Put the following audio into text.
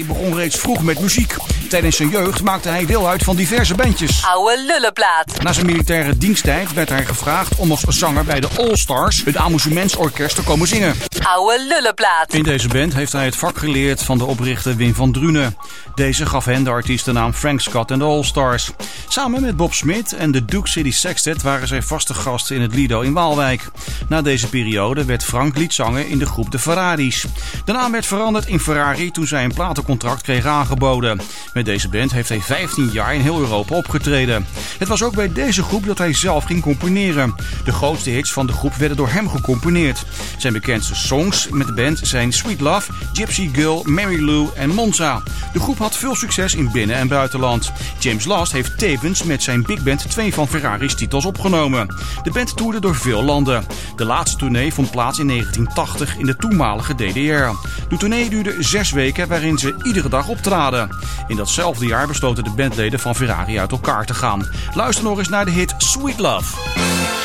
Hij begon reeds vroeg met muziek. Tijdens zijn jeugd maakte hij deel uit van diverse bandjes. Oude lullenplaat. Na zijn militaire diensttijd werd hij gevraagd om als zanger bij de All Stars, het amusementsorkest, te komen zingen. Oude lullenplaat. In deze band heeft hij het vak geleerd van de oprichter Wim van Drunen. Deze gaf hen de artiestennaam Frank Scott en de All Stars. Samen met Bob Smith en de Duke City Sextet waren zij vaste gasten in het Lido in Waalwijk. Na deze periode werd Frank liedzanger in de groep de Ferraris. De naam werd veranderd in Ferrari toen zij een platencontract kregen aangeboden. Met deze band heeft hij 15 jaar in heel Europa opgetreden. Het was ook bij deze groep dat hij zelf ging componeren. De grootste hits van de groep werden door hem gecomponeerd. Zijn bekendste songs met de band zijn Sweet Love, Gypsy Girl, Mary Lou en Monza. De groep had veel succes in binnen- en buitenland. James Last heeft tevens met zijn big band 2 van Ferrari's titels opgenomen. De band toerde door veel landen. De laatste tournee vond plaats in 1980 in de toenmalige DDR. De tournee duurde 6 weken waarin ze iedere dag optraden. In datzelfde jaar besloten de bandleden van Ferrari uit elkaar te gaan. Luister nog eens naar de hit Sweet Love.